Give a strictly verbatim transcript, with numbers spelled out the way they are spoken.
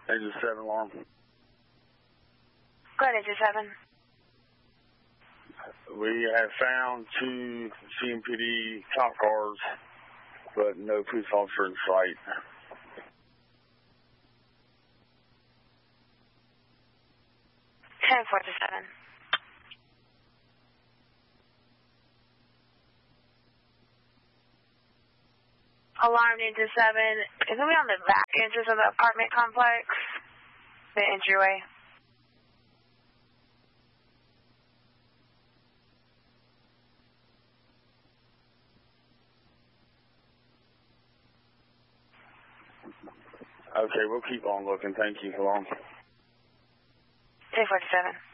Agent seven alarm. Go ahead, Agent seven. We have found two C M P D cop cars, but no police officer in sight. ten four to seven. Alarm Agent seven. Isn't we on the back entrance of the apartment complex? The entryway. Okay, we'll keep on looking. Thank you. So long. ten four to seven.